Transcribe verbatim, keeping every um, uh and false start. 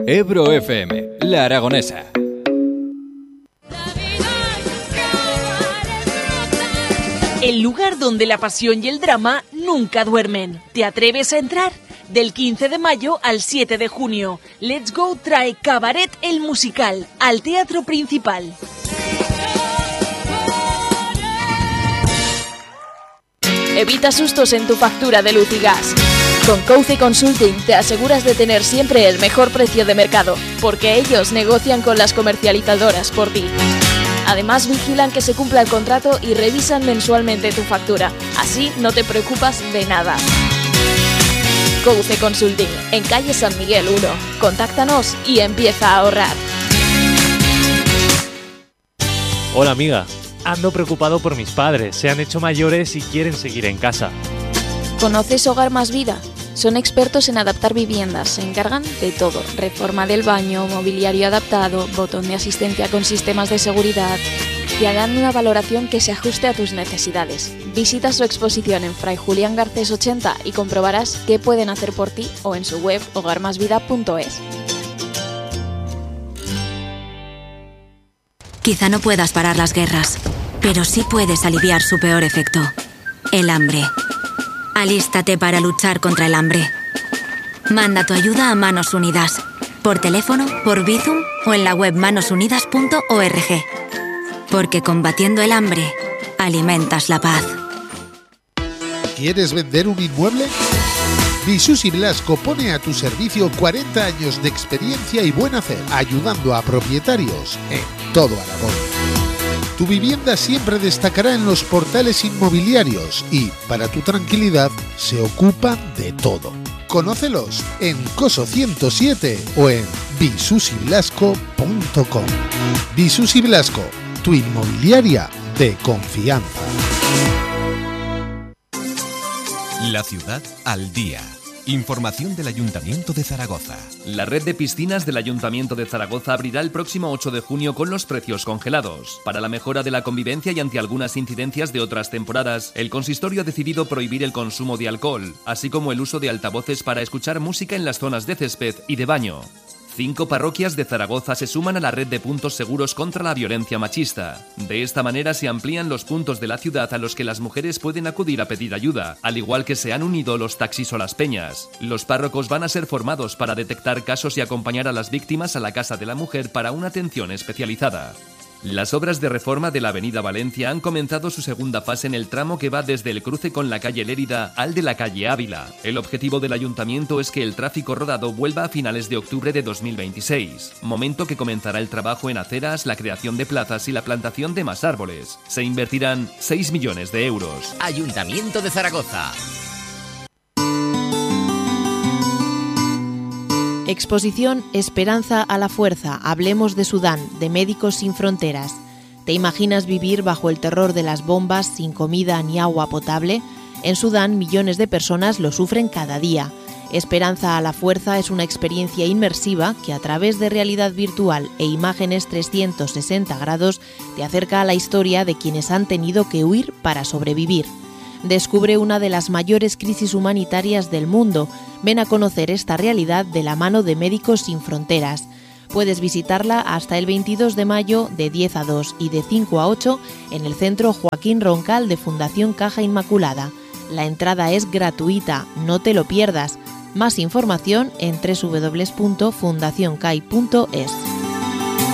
Ebro F M, La Aragonesa. El lugar donde la pasión y el drama nunca duermen. ¿Te atreves a entrar? Del quince de mayo al siete de junio, Let's Go trae Cabaret el musical al Teatro Principal. Evita sustos en tu factura de luz y gas. Con Couce Consulting te aseguras de tener siempre el mejor precio de mercado, porque ellos negocian con las comercializadoras por ti. Además, vigilan que se cumpla el contrato y revisan mensualmente tu factura. Así no te preocupas de nada. Couce Consulting, en calle San Miguel uno. Contáctanos y empieza a ahorrar. Hola amiga, ando preocupado por mis padres. Se han hecho mayores y quieren seguir en casa. ¿Conoces Hogar Más Vida? Son expertos en adaptar viviendas, se encargan de todo. Reforma del baño, mobiliario adaptado, botón de asistencia con sistemas de seguridad. Te harán una valoración que se ajuste a tus necesidades. Visita su exposición en Fray Julián Garcés ochenta y comprobarás qué pueden hacer por ti o en su web hogar más vida punto es. Quizá no puedas parar las guerras, pero sí puedes aliviar su peor efecto, el hambre. Alístate para luchar contra el hambre. Manda tu ayuda a Manos Unidas, por teléfono, por Bizum o en la web manos unidas punto org. Porque combatiendo el hambre, alimentas la paz. ¿Quieres vender un inmueble? Visus Blasco pone a tu servicio cuarenta años de experiencia y buen hacer, ayudando a propietarios en todo Aragón. Tu vivienda siempre destacará en los portales inmobiliarios y, para tu tranquilidad, se ocupan de todo. Conócelos en Coso ciento siete o en visus y blasco punto com. Visus y Blasco, tu inmobiliaria de confianza. La ciudad al día. Información del Ayuntamiento de Zaragoza. La red de piscinas del Ayuntamiento de Zaragoza abrirá el próximo ocho de junio con los precios congelados. Para la mejora de la convivencia y ante algunas incidencias de otras temporadas, el consistorio ha decidido prohibir el consumo de alcohol, así como el uso de altavoces para escuchar música en las zonas de césped y de baño. Cinco parroquias de Zaragoza se suman a la red de puntos seguros contra la violencia machista. De esta manera se amplían los puntos de la ciudad a los que las mujeres pueden acudir a pedir ayuda, al igual que se han unido los taxis o las peñas. Los párrocos van a ser formados para detectar casos y acompañar a las víctimas a la Casa de la Mujer para una atención especializada. Las obras de reforma de la avenida Valencia han comenzado su segunda fase en el tramo que va desde el cruce con la calle Lérida al de la calle Ávila. El objetivo del ayuntamiento es que el tráfico rodado vuelva a finales de octubre de dos mil veintiséis, momento que comenzará el trabajo en aceras, la creación de plazas y la plantación de más árboles. Se invertirán seis millones de euros. Ayuntamiento de Zaragoza. Exposición Esperanza a la Fuerza, hablemos de Sudán, de Médicos Sin Fronteras. ¿Te imaginas vivir bajo el terror de las bombas sin comida ni agua potable? En Sudán millones de personas lo sufren cada día. Esperanza a la Fuerza es una experiencia inmersiva que a través de realidad virtual e imágenes trescientos sesenta grados te acerca a la historia de quienes han tenido que huir para sobrevivir. Descubre una de las mayores crisis humanitarias del mundo. Ven a conocer esta realidad de la mano de Médicos Sin Fronteras. Puedes visitarla hasta el veintidós de mayo de diez a dos y de cinco a ocho en el Centro Joaquín Roncal de Fundación Caja Inmaculada. La entrada es gratuita, no te lo pierdas. Más información en doble u doble u doble u punto fundación cai punto es.